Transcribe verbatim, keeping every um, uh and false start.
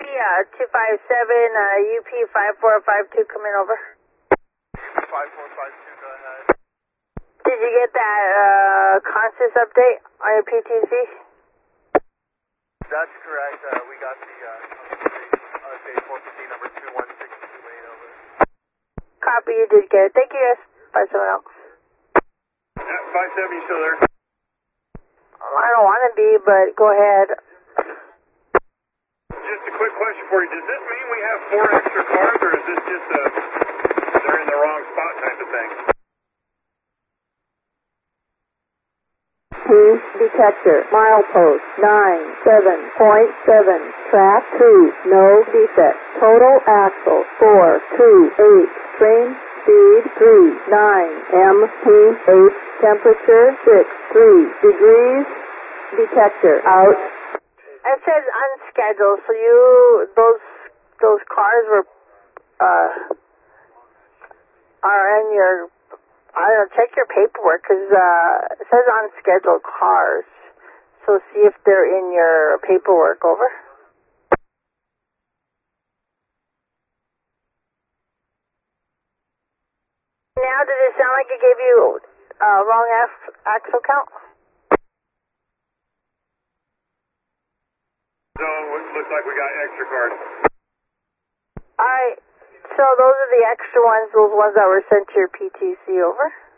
uh, two five seven, uh, U P five four five two coming over. five four five two, go ahead. Did you get that uh, Consus update on your P T C? That's correct. Uh, we got the uh, update four fifteen number two one six two eight over. Copy, you did get it. Thank you, guys. Find someone else. Yeah, five seven, you still there? I don't want to be, but go ahead. Just a quick question for you. Does this mean we have four extra cars, or is this just a they're in the wrong spot type of thing? Two detector, milepost nine seven point seven, track two, no defect, total axle four two eight, train speed three nine, M P H, temperature six three degrees, detector out. It says unscheduled, so you, those, those cars were, uh, are in your, I don't know, check your paperwork, because, uh, it says unscheduled cars, so see if they're in your paperwork, over. Now, did it sound like it gave you, uh, wrong F- axle count? So it looks like we got extra cars. Alright, so those are the extra ones, those ones that were sent to your P T C, over.